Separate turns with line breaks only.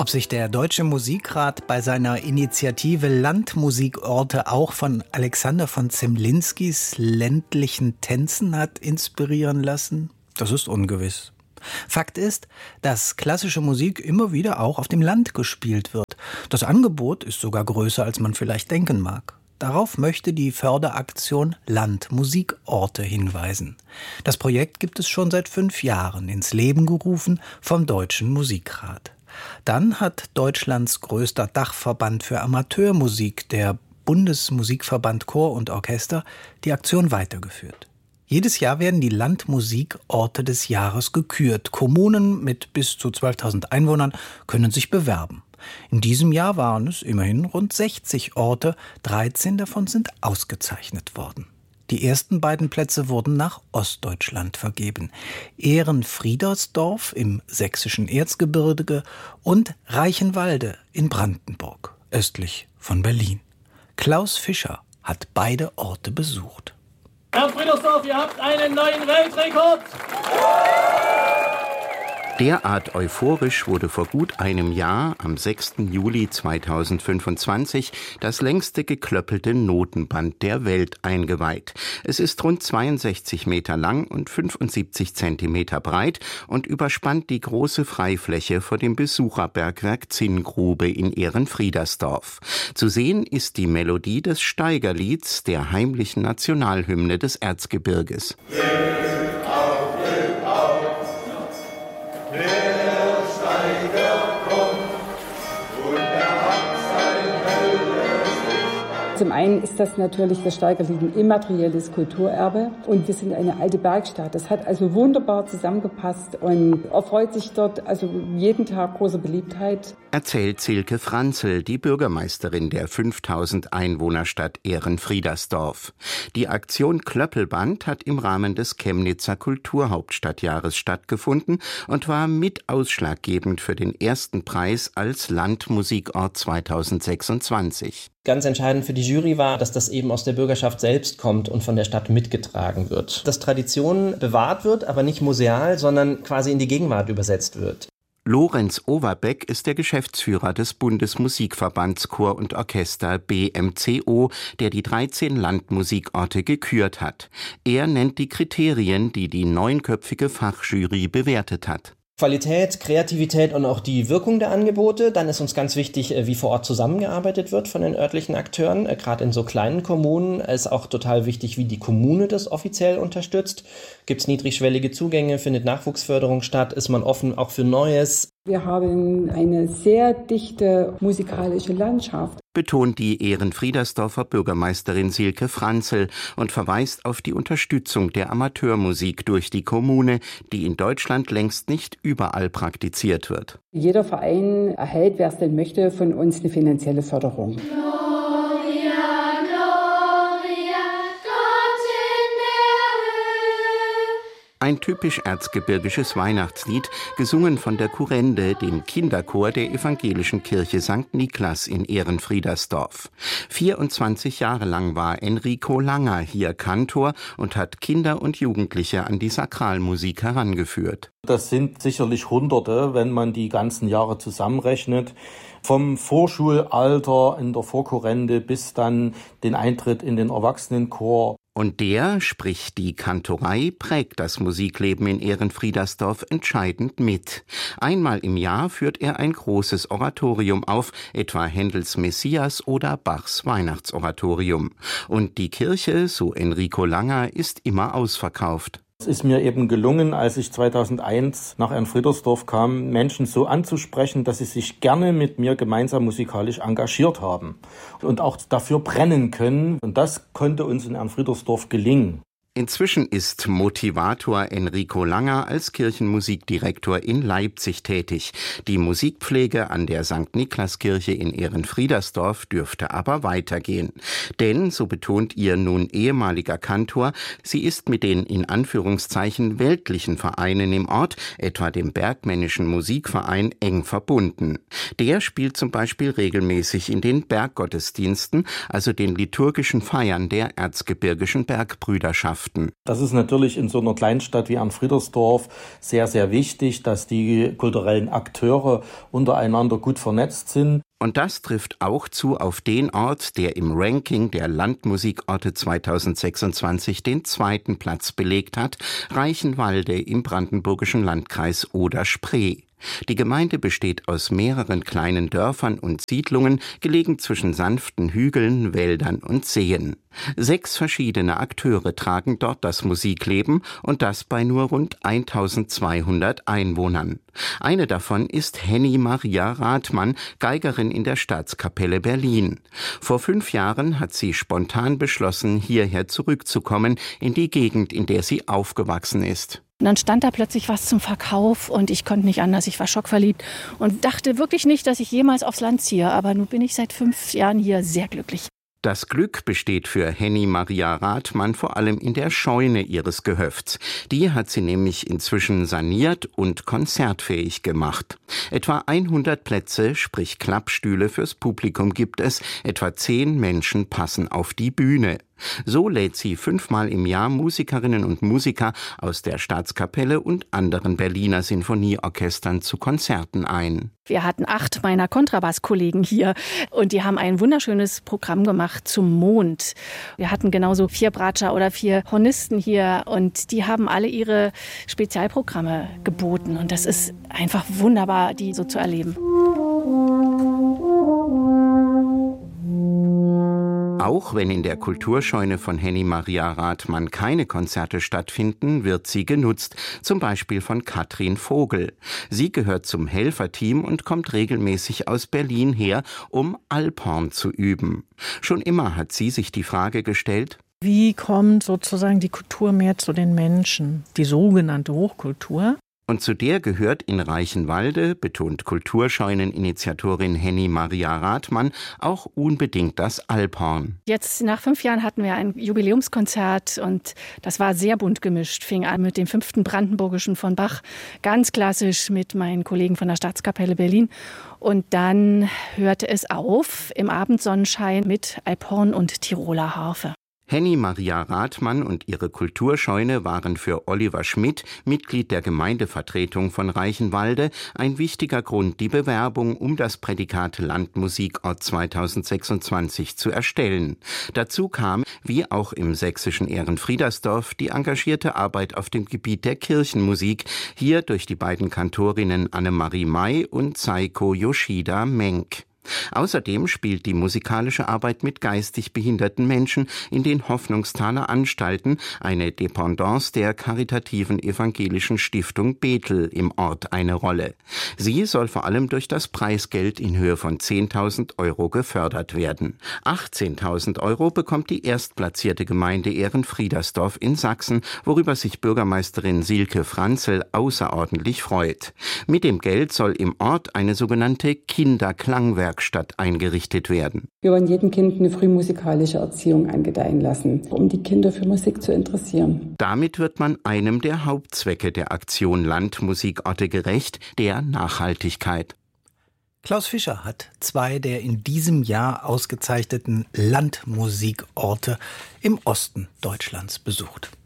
Ob sich der Deutsche Musikrat bei seiner Initiative Landmusikorte auch von Alexander von Zemlinskis ländlichen Tänzen hat inspirieren lassen, das ist ungewiss. Fakt ist, dass klassische Musik immer wieder auch auf dem Land gespielt wird. Das Angebot ist sogar größer, als man vielleicht denken mag. Darauf möchte die Förderaktion Landmusikorte hinweisen. Das Projekt gibt es schon seit 5 Jahren, ins Leben gerufen vom Deutschen Musikrat. Dann hat Deutschlands größter Dachverband für Amateurmusik, der Bundesmusikverband Chor und Orchester, die Aktion weitergeführt. Jedes Jahr werden die Landmusikorte des Jahres gekürt. Kommunen mit bis zu 12.000 Einwohnern können sich bewerben. In diesem Jahr waren es immerhin rund 60 Orte, 13 davon sind ausgezeichnet worden. Die ersten beiden Plätze wurden nach Ostdeutschland vergeben. Ehrenfriedersdorf im sächsischen Erzgebirge und Reichenwalde in Brandenburg, östlich von Berlin. Klaus Fischer hat beide Orte besucht.
Ehrenfriedersdorf, ihr habt einen neuen Weltrekord!
Derart euphorisch wurde vor gut einem Jahr, am 6. Juli 2025, das längste geklöppelte Notenband der Welt eingeweiht. Es ist rund 62 Meter lang und 75 Zentimeter breit und überspannt die große Freifläche vor dem Besucherbergwerk Zinngrube in Ehrenfriedersdorf. Zu sehen ist die Melodie des Steigerlieds, der heimlichen Nationalhymne des Erzgebirges.
Zum einen ist das natürlich das Steigerlied ein immaterielles Kulturerbe und wir sind eine alte Bergstadt. Das hat also wunderbar zusammengepasst und erfreut sich dort also jeden Tag große Beliebtheit.
Erzählt Silke Franzl, die Bürgermeisterin der 5000 Einwohnerstadt Ehrenfriedersdorf. Die Aktion Klöppelband hat im Rahmen des Chemnitzer Kulturhauptstadtjahres stattgefunden und war mit ausschlaggebend für den ersten Preis als Landmusikort 2026.
Ganz entscheidend für die Jury war, dass das eben aus der Bürgerschaft selbst kommt und von der Stadt mitgetragen wird. Dass Tradition bewahrt wird, aber nicht museal, sondern quasi in die Gegenwart übersetzt wird.
Lorenz Overbeck ist der Geschäftsführer des Bundesmusikverbands Chor und Orchester BMCO, der die 13 Landmusikorte gekürt hat. Er nennt die Kriterien, die die 9-köpfige Fachjury bewertet hat.
Qualität, Kreativität und auch die Wirkung der Angebote. Dann ist uns ganz wichtig, wie vor Ort zusammengearbeitet wird von den örtlichen Akteuren. Gerade in so kleinen Kommunen ist auch total wichtig, wie die Kommune das offiziell unterstützt. Gibt es niedrigschwellige Zugänge, findet Nachwuchsförderung statt, ist man offen auch für Neues.
Wir haben eine sehr dichte musikalische Landschaft,
betont die Ehrenfriedersdorfer Bürgermeisterin Silke Franzl und verweist auf die Unterstützung der Amateurmusik durch die Kommune, die in Deutschland längst nicht überall praktiziert wird.
Jeder Verein erhält, wer es denn möchte, von uns eine finanzielle Förderung.
Ein typisch erzgebirgisches Weihnachtslied, gesungen von der Kurrende, dem Kinderchor der evangelischen Kirche St. Niklas in Ehrenfriedersdorf. 24 Jahre lang war Enrico Langer hier Kantor und hat Kinder und Jugendliche an die Sakralmusik herangeführt.
Das sind sicherlich Hunderte, wenn man die ganzen Jahre zusammenrechnet. Vom Vorschulalter in der Vorkurrende bis dann den Eintritt in den Erwachsenenchor.
Und der, sprich die Kantorei, prägt das Musikleben in Ehrenfriedersdorf entscheidend mit. Einmal im Jahr führt er ein großes Oratorium auf, etwa Händels Messias oder Bachs Weihnachtsoratorium. Und die Kirche, so Enrico Langer, ist immer ausverkauft.
Es ist mir eben gelungen, als ich 2001 nach Ehrenfriedersdorf kam, Menschen so anzusprechen, dass sie sich gerne mit mir gemeinsam musikalisch engagiert haben und auch dafür brennen können. Und das konnte uns in Ehrenfriedersdorf gelingen.
Inzwischen ist Motivator Enrico Langer als Kirchenmusikdirektor in Leipzig tätig. Die Musikpflege an der St. Niklaskirche in Ehrenfriedersdorf dürfte aber weitergehen. Denn, so betont ihr nun ehemaliger Kantor, sie ist mit den in Anführungszeichen weltlichen Vereinen im Ort, etwa dem Bergmännischen Musikverein, eng verbunden. Der spielt zum Beispiel regelmäßig in den Berggottesdiensten, also den liturgischen Feiern der Erzgebirgischen Bergbrüderschaft wirtschaften.
Das ist natürlich in so einer Kleinstadt wie Anfriedersdorf sehr, sehr wichtig, dass die kulturellen Akteure untereinander gut vernetzt sind.
Und das trifft auch zu auf den Ort, der im Ranking der Landmusikorte 2026 den 2. Platz belegt hat, Reichenwalde im brandenburgischen Landkreis Oder-Spree. Die Gemeinde besteht aus mehreren kleinen Dörfern und Siedlungen, gelegen zwischen sanften Hügeln, Wäldern und Seen. 6 verschiedene Akteure tragen dort das Musikleben und das bei nur rund 1200 Einwohnern. Eine davon ist Henny Maria Rathmann, Geigerin in der Staatskapelle Berlin. Vor 5 Jahren hat sie spontan beschlossen, hierher zurückzukommen, in die Gegend, in der sie aufgewachsen ist.
Und dann stand da plötzlich was zum Verkauf und ich konnte nicht anders, ich war schockverliebt und dachte wirklich nicht, dass ich jemals aufs Land ziehe. Aber nun bin ich seit 5 Jahren hier sehr glücklich.
Das Glück besteht für Henny Maria Rathmann vor allem in der Scheune ihres Gehöfts. Die hat sie nämlich inzwischen saniert und konzertfähig gemacht. Etwa 100 Plätze, sprich Klappstühle fürs Publikum gibt es, etwa 10 Menschen passen auf die Bühne. So lädt sie 5-mal im Jahr Musikerinnen und Musiker aus der Staatskapelle und anderen Berliner Sinfonieorchestern zu Konzerten ein.
Wir hatten 8 meiner Kontrabasskollegen hier und die haben ein wunderschönes Programm gemacht zum Mond. Wir hatten genauso 4 Bratscher oder 4 Hornisten hier und die haben alle ihre Spezialprogramme geboten und das ist einfach wunderbar, die so zu erleben.
Auch wenn in der Kulturscheune von Henny Maria Rathmann keine Konzerte stattfinden, wird sie genutzt, zum Beispiel von Katrin Vogel. Sie gehört zum Helferteam und kommt regelmäßig aus Berlin her, um Alphorn zu üben. Schon immer hat sie sich die Frage gestellt:
Wie kommt sozusagen die Kultur mehr zu den Menschen, die sogenannte Hochkultur?
Und zu der gehört in Reichenwalde, betont Kulturscheuneninitiatorin Henny Maria Rathmann, auch unbedingt das Alphorn.
Jetzt nach 5 Jahren hatten wir ein Jubiläumskonzert und das war sehr bunt gemischt. Fing an mit dem 5. Brandenburgischen von Bach, ganz klassisch mit meinen Kollegen von der Staatskapelle Berlin. Und dann hörte es auf im Abendsonnenschein mit Alphorn und Tiroler Harfe.
Henny Maria Rathmann und ihre Kulturscheune waren für Oliver Schmidt, Mitglied der Gemeindevertretung von Reichenwalde, ein wichtiger Grund, die Bewerbung um das Prädikat Landmusikort 2026 zu erstellen. Dazu kam, wie auch im sächsischen Ehrenfriedersdorf, die engagierte Arbeit auf dem Gebiet der Kirchenmusik, hier durch die beiden Kantorinnen Annemarie May und Seiko Yoshida Menk. Außerdem spielt die musikalische Arbeit mit geistig behinderten Menschen in den Hoffnungstaler Anstalten, eine Dependance der karitativen evangelischen Stiftung Bethel im Ort, eine Rolle. Sie soll vor allem durch das Preisgeld in Höhe von 10.000 € gefördert werden. 18.000 € bekommt die erstplatzierte Gemeinde Ehrenfriedersdorf in Sachsen, worüber sich Bürgermeisterin Silke Franzl außerordentlich freut. Mit dem Geld soll im Ort eine sogenannte Kinderklangwerkstatt eingerichtet werden.
Wir wollen jedem Kind eine frühmusikalische Erziehung angedeihen lassen, um die Kinder für Musik zu interessieren.
Damit wird man einem der Hauptzwecke der Aktion Landmusikorte gerecht, der Nachhaltigkeit.
Klaus Fischer hat 2 der in diesem Jahr ausgezeichneten Landmusikorte im Osten Deutschlands besucht.